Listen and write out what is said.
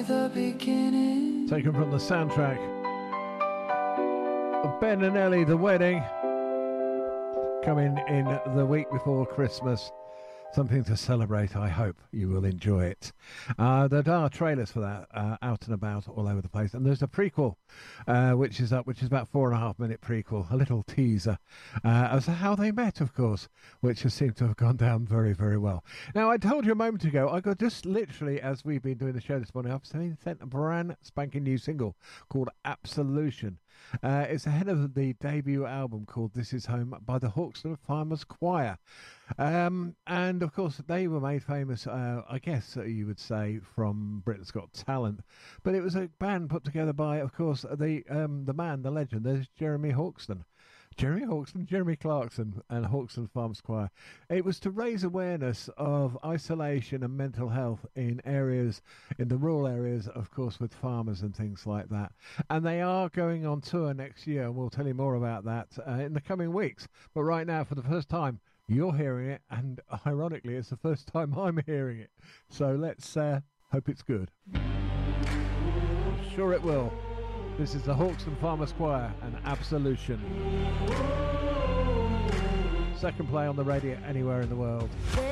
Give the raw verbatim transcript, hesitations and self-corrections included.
The beginning. Taken from the soundtrack of Ben and Ellie, The Wedding, coming in the week before Christmas. Something to celebrate. I hope you will enjoy it. Uh, there are trailers for that uh, out and about all over the place. And there's a prequel, uh, which is up, which is about four and a half minute prequel, a little teaser uh, as to how they met, of course, which has seemed to have gone down very, very well. Now, I told you a moment ago, I got just literally, as we've been doing the show this morning, I've sent a brand spanking new single called Absolution. Uh, it's ahead of the debut album called This Is Home by the Hawkston Farmers Choir. Um, and of course, they were made famous, uh, I guess uh, you would say, from Britain's Got Talent. But it was a band put together by, of course, the um, the man, the legend, there's Jeremy Hawkston. Jeremy Hawkston, Jeremy Clarkson and Hawkston Farmers Choir. It was to raise awareness of isolation and mental health in areas, in the rural areas, of course, with farmers and things like that. And they are going on tour next year, and we'll tell you more about that uh, in the coming weeks. But right now, for the first time, you're hearing it, and ironically, it's the first time I'm hearing it. So let's uh, hope it's good. I'm sure it will. This is the Hawkston Farmers Choir and Absolution. Second play on the radio anywhere in the world.